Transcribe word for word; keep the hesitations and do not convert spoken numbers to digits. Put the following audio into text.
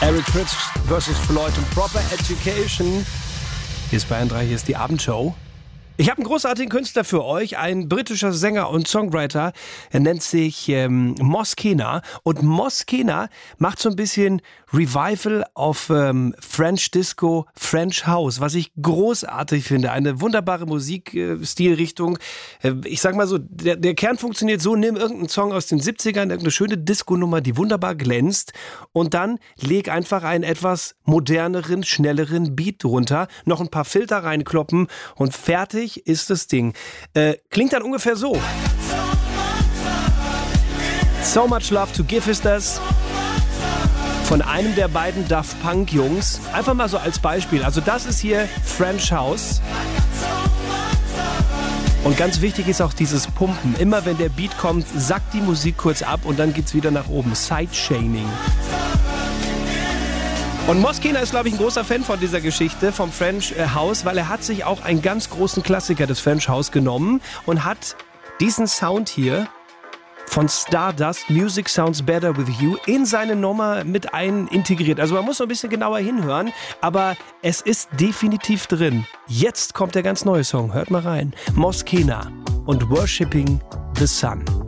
Eric Prydz versus Floyd und Proper Education. Hier ist Bayern drei, hier ist die Abendshow. Ich habe einen großartigen Künstler für euch, ein britischer Sänger und Songwriter. Er nennt sich ähm, Mosquena. Und Mosquena macht so ein bisschen Revival auf ähm, French Disco, French House, was ich großartig finde. Eine wunderbare Musikstilrichtung. Äh, ich sag mal so, der, der Kern funktioniert so, nimm irgendeinen Song aus den siebzigern, irgendeine schöne Disco-Nummer, die wunderbar glänzt und dann leg einfach einen etwas moderneren, schnelleren Beat drunter, noch ein paar Filter reinkloppen und fertig ist das Ding. Äh, klingt dann ungefähr so. So Much Love to Give ist das. Von einem der beiden Daft Punk Jungs. Einfach mal so als Beispiel. Also das ist hier French House. Und ganz wichtig ist auch dieses Pumpen. Immer wenn der Beat kommt, sackt die Musik kurz ab und dann geht's wieder nach oben. Sidechaining. Und Mosquena ist, glaube ich, ein großer Fan von dieser Geschichte vom French House, weil er hat sich auch einen ganz großen Klassiker des French House genommen und hat diesen Sound hier von Stardust, Music Sounds Better With You, in seine Nummer mit ein integriert. Also man muss so ein bisschen genauer hinhören, aber es ist definitiv drin. Jetzt kommt der ganz neue Song, hört mal rein. Mosquena und Worshipping the Sun.